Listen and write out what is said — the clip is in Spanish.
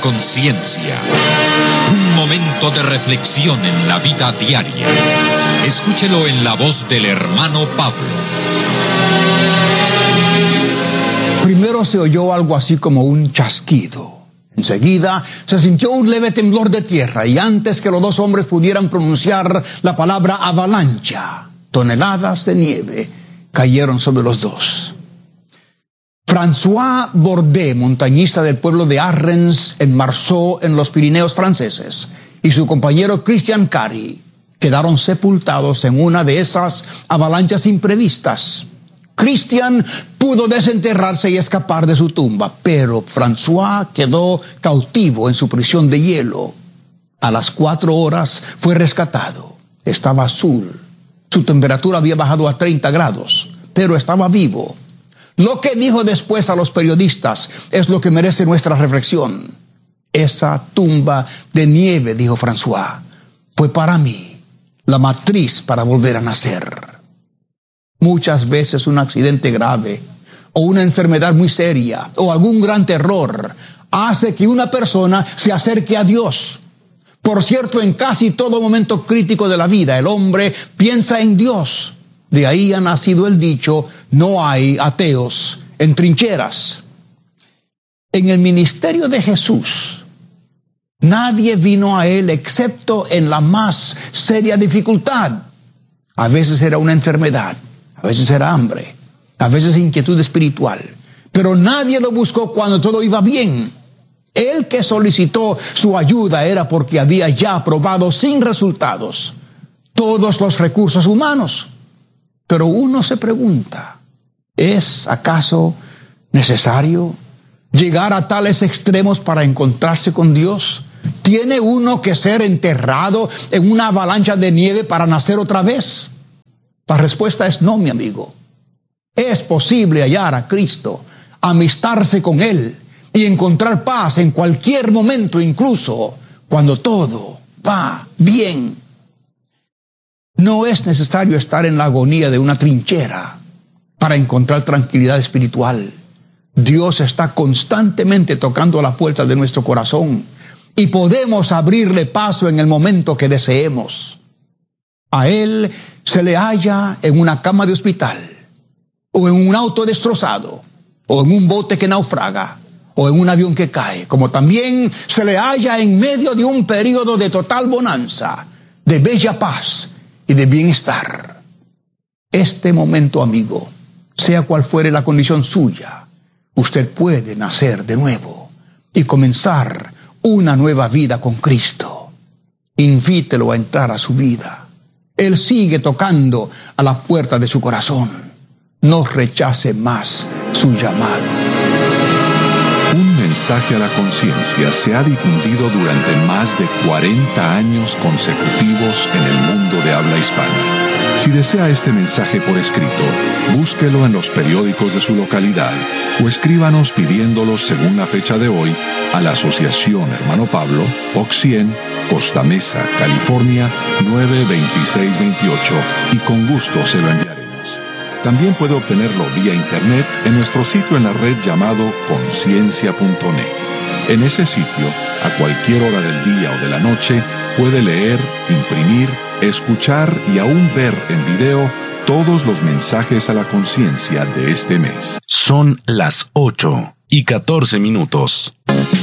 conciencia. Un momento de reflexión en la vida diaria. Escúchelo en la voz del hermano Pablo. Primero se oyó algo así como un chasquido. Enseguida se sintió un leve temblor de tierra y antes que los dos hombres pudieran pronunciar la palabra avalancha, toneladas de nieve cayeron sobre los dos. François Bordet, montañista del pueblo de Arrens en Marceau, en los Pirineos franceses, y su compañero Christian Cary quedaron sepultados en una de esas avalanchas imprevistas. Christian pudo desenterrarse y escapar de su tumba, pero François quedó cautivo en su prisión de hielo. A las 4 horas fue rescatado. Estaba azul. Su temperatura había bajado a 30 grados, pero estaba vivo. Lo que dijo después a los periodistas es lo que merece nuestra reflexión. Esa tumba de nieve, dijo François, fue para mí la matriz para volver a nacer. Muchas veces un accidente grave o una enfermedad muy seria o algún gran terror hace que una persona se acerque a Dios. Por cierto, en casi todo momento crítico de la vida, el hombre piensa en Dios. De ahí ha nacido el dicho, no hay ateos en trincheras. En el ministerio de Jesús, nadie vino a él excepto en la más seria dificultad. A veces era una enfermedad, a veces era hambre, a veces inquietud espiritual. Pero nadie lo buscó cuando todo iba bien. El que solicitó su ayuda era porque había ya probado sin resultados todos los recursos humanos. Pero uno se pregunta, ¿es acaso necesario llegar a tales extremos para encontrarse con Dios? ¿Tiene uno que ser enterrado en una avalancha de nieve para nacer otra vez? La respuesta es no, mi amigo. Es posible hallar a Cristo, amistarse con Él y encontrar paz en cualquier momento, incluso cuando todo va bien. No es necesario estar en la agonía de una trinchera para encontrar tranquilidad espiritual. Dios está constantemente tocando la puerta de nuestro corazón y podemos abrirle paso en el momento que deseemos. A Él se le halla en una cama de hospital, o en un auto destrozado, o en un bote que naufraga, o en un avión que cae, como también se le halla en medio de un período de total bonanza, de bella paz y de bienestar. Este momento, amigo, sea cual fuere la condición suya, usted puede nacer de nuevo y comenzar una nueva vida con Cristo. Invítelo a entrar a su vida. Él sigue tocando a la puerta de su corazón. No rechace más su llamado. Un mensaje a la conciencia se ha difundido durante más de 40 años consecutivos en el mundo de habla hispana. Si desea este mensaje por escrito, búsquelo en los periódicos de su localidad o escríbanos pidiéndolo según la fecha de hoy a la Asociación Hermano Pablo, Box 100, Costa Mesa, California 92628 y con gusto se lo enviaremos. También puede obtenerlo vía internet en nuestro sitio en la red llamado conciencia.net. En ese sitio, a cualquier hora del día o de la noche, puede leer, imprimir, escuchar y aún ver en video todos los mensajes a la conciencia de este mes. Son las 8:14.